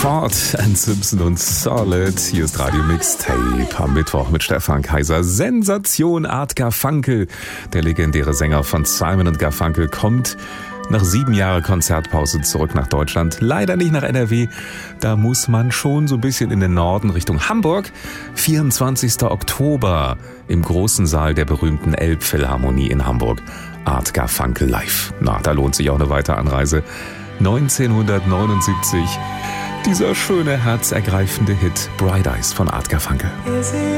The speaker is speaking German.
Ford and Simpson und Solid. Hier ist Radio Mixtape am Mittwoch mit Stefan Kaiser. Sensation Art Garfunkel. Der legendäre Sänger von Simon & Garfunkel kommt nach 7 Jahren Konzertpause zurück nach Deutschland. Leider nicht nach NRW. Da muss man schon so ein bisschen in den Norden Richtung Hamburg. 24. Oktober im großen Saal der berühmten Elbphilharmonie in Hamburg. Art Garfunkel live. Na, da lohnt sich auch eine weitere Anreise. 1979. Dieser schöne, herzergreifende Hit Bright Eyes von Art Garfunkel.